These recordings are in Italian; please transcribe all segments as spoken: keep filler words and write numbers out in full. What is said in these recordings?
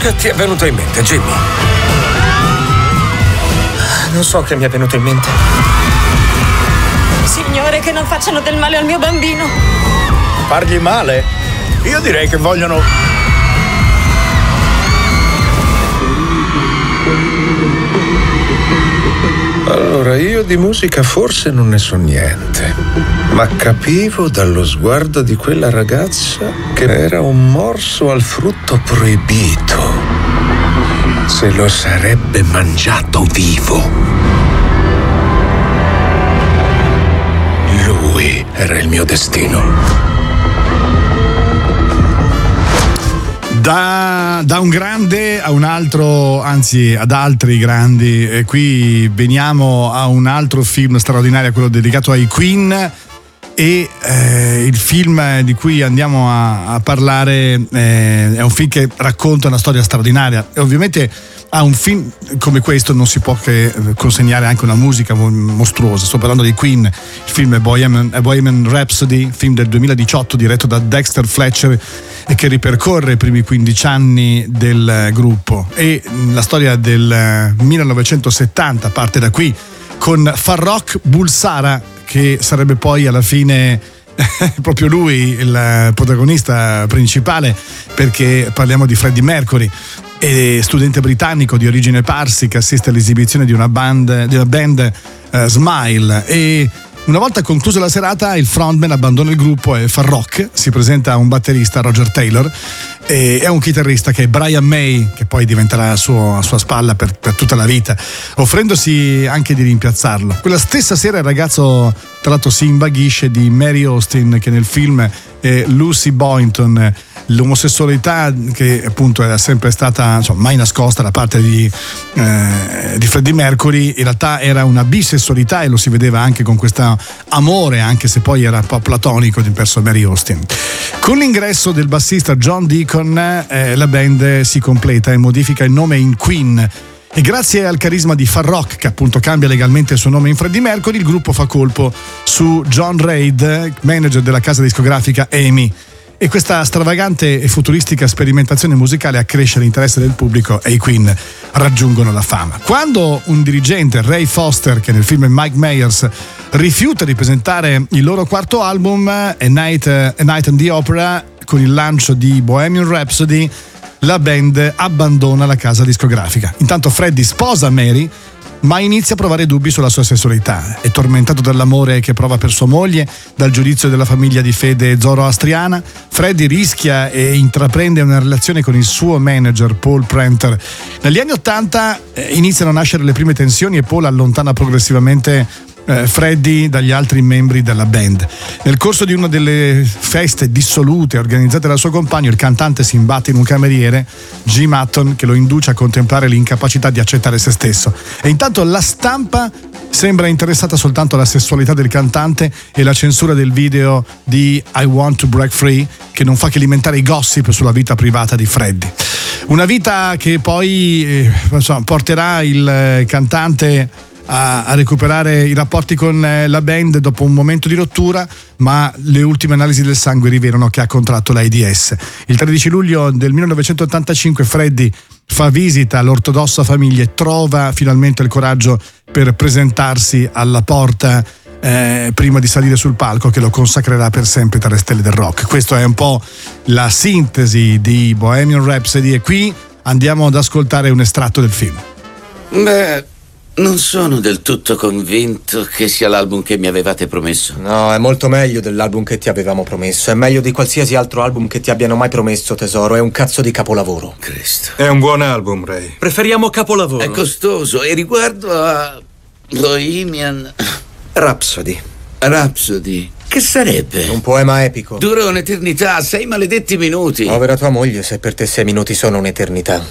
Che ti è venuto in mente, Jimmy? Non so che mi è venuto in mente. Signore, che non facciano del male al mio bambino. Fargli male? Io direi che vogliono... Allora, io di musica forse non ne so niente, ma capivo dallo sguardo di quella ragazza che era un morso al frutto proibito. Se lo sarebbe mangiato vivo. Lui era il mio destino. Da, da un grande a un altro, anzi ad altri grandi, e qui veniamo a un altro film straordinario, quello dedicato ai Queen, e eh, il film di cui andiamo a, a parlare eh, è un film che racconta una storia straordinaria, e ovviamente a un film come questo non si può che consegnare anche una musica mostruosa. Sto parlando di Queen. Il film è Bohemian, è Bohemian Rhapsody, film del duemiladiciotto diretto da Dexter Fletcher e che ripercorre i primi quindici anni del gruppo, e la storia del millenovecentosettanta parte da qui con Farrokh Bulsara, che sarebbe poi alla fine proprio lui il protagonista principale, perché parliamo di Freddie Mercury, e studente britannico di origine parsi che assiste all'esibizione di una band, di una band uh, Smile, e una volta conclusa la serata il frontman abbandona il gruppo e Farrokh si presenta a un batterista, Roger Taylor, e è un chitarrista che è Brian May, che poi diventerà a, suo, a sua spalla per, per tutta la vita, offrendosi anche di rimpiazzarlo. Quella stessa sera il ragazzo tra l'altro si invaghisce di Mary Austin, che nel film è Lucy Boynton. L'omosessualità, che appunto era sempre stata, insomma, mai nascosta da parte di, eh, di Freddie Mercury, in realtà era una bisessualità, e lo si vedeva anche con questo amore, anche se poi era un po' platonico, verso Mary Austin. Con l'ingresso del bassista John Deacon eh, la band si completa e modifica il nome in Queen, e grazie al carisma di Farrokh, che appunto cambia legalmente il suo nome in Freddie Mercury, il gruppo fa colpo su John Reid, manager della casa discografica E M I. E questa stravagante e futuristica sperimentazione musicale accresce l'interesse del pubblico, e i Queen raggiungono la fama. Quando un dirigente, Ray Foster, che nel film è Mike Myers, rifiuta di presentare il loro quarto album, A Night, A Night in the Opera, con il lancio di Bohemian Rhapsody, la band abbandona la casa discografica. Intanto Freddie sposa Mary, ma inizia a provare dubbi sulla sua sessualità. È tormentato dall'amore che prova per sua moglie, dal giudizio della famiglia di fede zoroastriana. Freddie rischia e intraprende una relazione con il suo manager Paul Prenter. Negli anni Ottanta eh, iniziano a nascere le prime tensioni e Paul allontana progressivamente Eh, Freddie dagli altri membri della band. Nel corso di una delle feste dissolute organizzate dal suo compagno, il cantante si imbatte in un cameriere, Jim Hutton, che lo induce a contemplare l'incapacità di accettare se stesso. E intanto la stampa sembra interessata soltanto alla sessualità del cantante e la censura del video di I Want to Break Free, che non fa che alimentare i gossip sulla vita privata di Freddie. Una vita che poi eh, insomma, porterà il cantante A, a recuperare i rapporti con eh, la band dopo un momento di rottura, ma le ultime analisi del sangue rivelano che ha contratto l'AIDS. Il tredici luglio del millenovecentottantacinque Freddie fa visita all'ortodossa famiglia e trova finalmente il coraggio per presentarsi alla porta eh, prima di salire sul palco che lo consacrerà per sempre tra le stelle del rock. Questa è un po' la sintesi di Bohemian Rhapsody, e qui andiamo ad ascoltare un estratto del film. Beh, non sono del tutto convinto che sia l'album che mi avevate promesso. No, è molto meglio dell'album che ti avevamo promesso. È meglio di qualsiasi altro album che ti abbiano mai promesso, tesoro. È un cazzo di capolavoro. Cristo. È un buon album, Ray. Preferiamo capolavoro. È costoso. E riguardo a Bohemian Rhapsody. Rhapsody, che sarebbe? Un poema epico. Dura un'eternità, sei maledetti minuti. Povera tua moglie, se per te sei minuti sono un'eternità.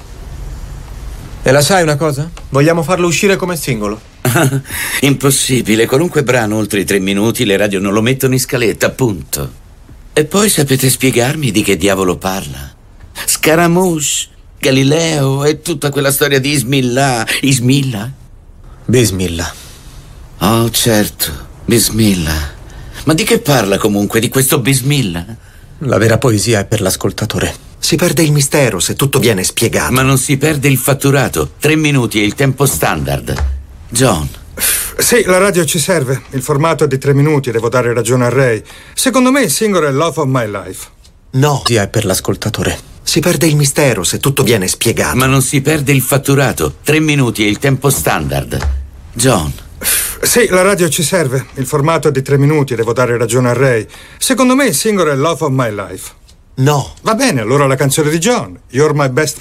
E la sai una cosa? Vogliamo farlo uscire come singolo. Impossibile, qualunque brano oltre i tre minuti le radio non lo mettono in scaletta, appunto. E poi sapete spiegarmi di che diavolo parla? Scaramouche, Galileo e tutta quella storia di Ismillah. Ismillah? Bismillah. Oh, certo, Bismillah. Ma di che parla comunque di questo Bismillah? La vera poesia è per l'ascoltatore. Si perde il mistero se tutto viene spiegato. Ma non si perde il fatturato. Tre minuti è il tempo standard. John. Sì, la radio ci serve. Il formato è di tre minuti, devo dare ragione a Ray. Secondo me il singolo è Love of My Life. No, sia è per l'ascoltatore. Si perde il mistero se tutto viene spiegato. Ma non si perde il fatturato. Tre minuti è il tempo standard. John. Sì, la radio ci serve. Il formato è di tre minuti, devo dare ragione a Ray. Secondo me il singolo è Love of My Life. No. Va bene, allora la canzone di John, You're My Best